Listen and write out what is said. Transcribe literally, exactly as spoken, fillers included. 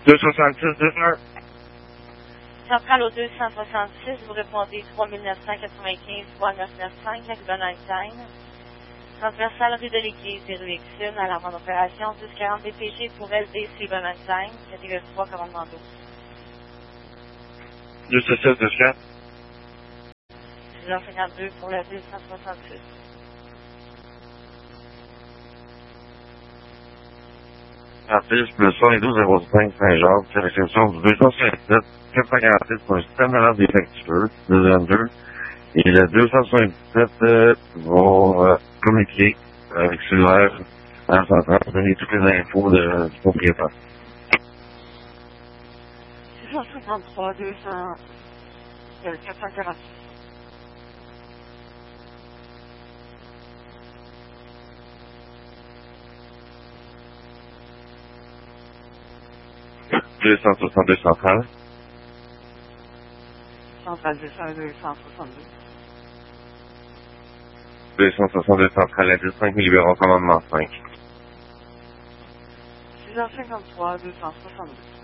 deux cent soixante-six, deux heures. Centrale au deux cent soixante-six, vous répondez trois mille neuf cent quatre-vingt-quinze trois neuf neuf cinq avec Bonne Time. Transversale rue de l'Église et rue Exune, à l'avant d'opération, dix quarante D P G pour L D C Bonne Time, catégorie trois, commandement douze. deux cent six, deux quatre. six heures cinquante-deux pour le deux cent soixante-six. Artiste plus soixante-douze zéro cinq Saint-Jacques, réception du deux cent soixante-sept quatre cent quarante-six pour un système malade défectueux, deuxième deux. Et le deux cent soixante-dix-sept euh, vont euh, communiquer avec cellulaire à la centrale pour donner toutes les infos de, du propriétaire. six cent soixante-trois deux cents, euh, quatre cent quarante-six. deux cent soixante-deux centrale. Centrale deux cent deux cent soixante-deux. deux cent soixante-deux centrale à dix cinq mille libéraux commandement cinq. six heures cinquante-trois deux cent soixante-deux.